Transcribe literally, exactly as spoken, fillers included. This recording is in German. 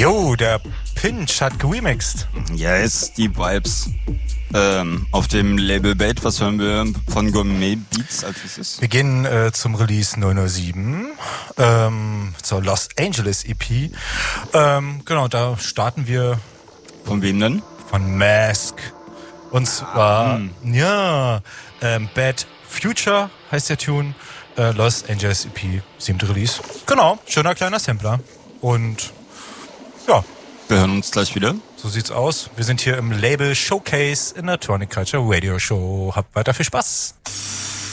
Jo, der Pinch hat geremixed. Yes, die Vibes. Ähm, auf dem Label Bait, was hören wir von Gourmet Beats als es? Wir gehen äh, zum Release null null sieben, ähm, zur Los Angeles E P. Ähm, genau, da starten wir. Von wem denn? Von Mask. Und zwar, hm. ja, ähm, Bad Future heißt der Tune. Äh, Los Angeles E P, siebte Release. Genau, schöner kleiner Sampler. Und ja. Wir hören uns gleich wieder. So sieht's aus. Wir sind hier im Label Showcase in der Tonic Culture Radio Show. Habt weiter viel Spaß.